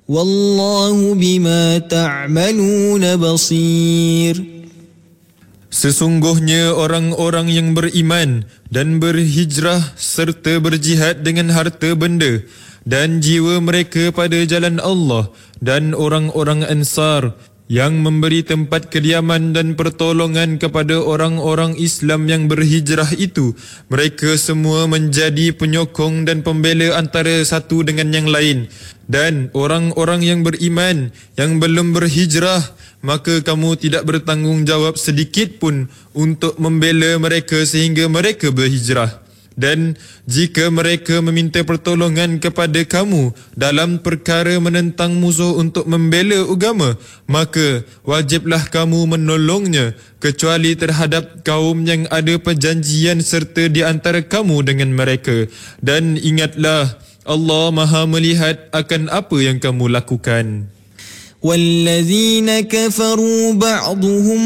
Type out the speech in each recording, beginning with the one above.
والله بما تعملون بصير. Sesungguhnya orang-orang yang beriman dan berhijrah serta berjihad dengan harta benda dan jiwa mereka pada jalan Allah dan orang-orang Ansar yang memberi tempat kediaman dan pertolongan kepada orang-orang Islam yang berhijrah itu, mereka semua menjadi penyokong dan pembela antara satu dengan yang lain. Dan orang-orang yang beriman yang belum berhijrah, maka kamu tidak bertanggungjawab sedikit pun untuk membela mereka sehingga mereka berhijrah. Dan jika mereka meminta pertolongan kepada kamu dalam perkara menentang musuh untuk membela agama, maka wajiblah kamu menolongnya, kecuali terhadap kaum yang ada perjanjian serta di antara kamu dengan mereka. Dan ingatlah, Allah Maha melihat akan apa yang kamu lakukan. والذين كفروا بعضهم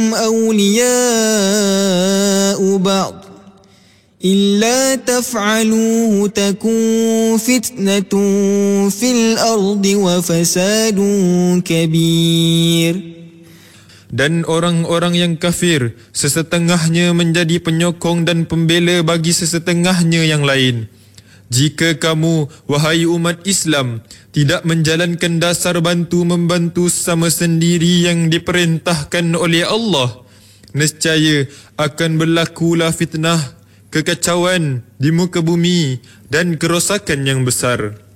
أولياء بعض إلا تفعلوه تكن فتنة في الأرض وفساد كبير. Dan orang-orang yang kafir, sesetengahnya menjadi penyokong dan pembela bagi sesetengahnya yang lain. Jika kamu, wahai umat Islam, tidak menjalankan dasar bantu-membantu sama sendiri yang diperintahkan oleh Allah, nescaya akan berlakulah fitnah, kekacauan di muka bumi dan kerosakan yang besar.